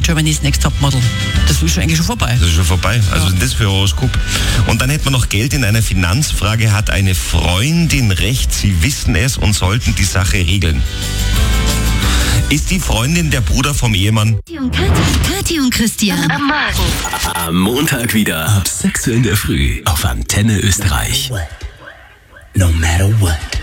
Germany's Next Topmodel. Das ist eigentlich schon vorbei. Das ist schon vorbei. Also das für Horoskop. Und dann hätten wir noch Geld in einer Finanzfrage. Hat eine Freundin recht? Sie wissen es und sollten die Sache regeln. Ist die Freundin der Bruder vom Ehemann? Kathi und Christian. Am Montag wieder ab 6 Uhr in der Früh auf Antenne Österreich. No matter what.